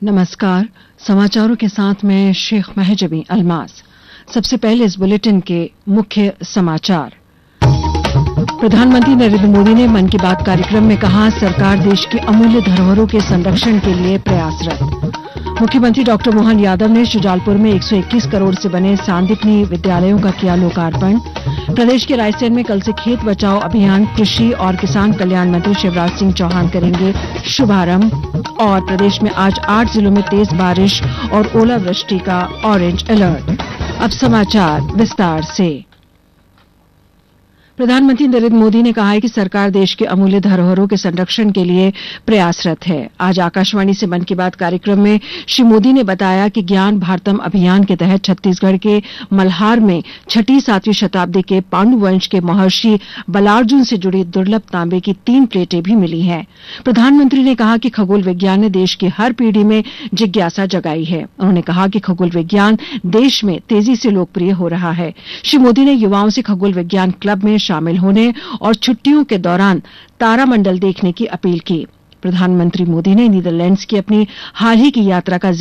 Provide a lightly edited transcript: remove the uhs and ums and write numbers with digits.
नमस्कार। समाचारों के साथ मैं शेख महजबी अल्मास। सबसे पहले इस बुलेटिन के मुख्य समाचार। प्रधानमंत्री नरेंद्र मोदी ने मन की बात कार्यक्रम में कहा, सरकार देश की अमूल्य धरोहरों के संरक्षण के लिए प्रयासरत। मुख्यमंत्री डॉक्टर मोहन यादव ने शुजालपुर में 121 करोड़ से बने सांदीपनि विद्यालयों का किया लोकार्पण। प्रदेश के रायसेन में कल से खेत बचाओ अभियान कृषि और किसान कल्याण मंत्री शिवराज सिंह चौहान करेंगे शुभारंभ। और प्रदेश में आज 8 जिलों में तेज बारिश और ओलावृष्टि का ऑरेंज अलर्ट। अब समाचार विस्तार से। प्रधानमंत्री नरेंद्र मोदी ने कहा है कि सरकार देश के अमूल्य धरोहरों के संरक्षण के लिए प्रयासरत है। आज आकाशवाणी से मन की बात कार्यक्रम में श्री मोदी ने बताया कि ज्ञान भारतम अभियान के तहत छत्तीसगढ़ के मल्हार में 6ठी-7वीं शताब्दी के पांडु वंश के महर्षि बलार्जुन से जुड़ी दुर्लभ तांबे की 3 प्लेटें भी मिली हैं। प्रधानमंत्री ने कहा कि खगोल विज्ञान ने देश की हर पीढ़ी में जिज्ञासा जगाई है। उन्होंने कहा कि खगोल विज्ञान देश में तेजी से लोकप्रिय हो रहा है। श्री मोदी ने युवाओं से खगोल विज्ञान क्लब में शामिल होने और छुट्टियों के दौरान तारामंडल देखने की अपील की। प्रधानमंत्री मोदी ने नीदरलैंड्स की अपनी हाल ही की यात्रा का